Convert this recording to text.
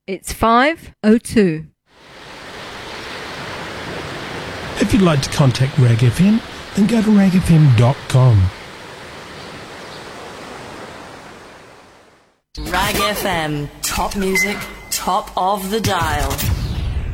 It's 5:02. If you'd like to contact Rag FM, then go to ragfm.com. Rag FM, top music, top of the dial.